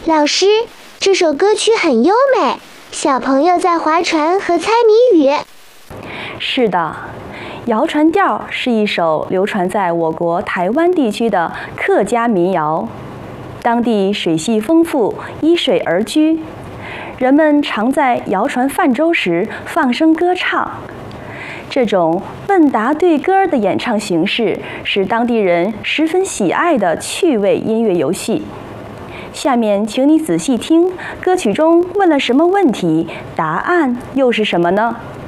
老师，这首歌曲很优美，小朋友在划船和猜谜语。 是的，谣传调是一首流传在我国台湾地区的客家民谣。当地水系丰富，依水而居，人们常在谣传泛舟时放声歌唱。这种问答对歌的演唱形式是当地人十分喜爱的趣味音乐游戏。下面请你仔细听，歌曲中问了什么问题，答案又是什么呢？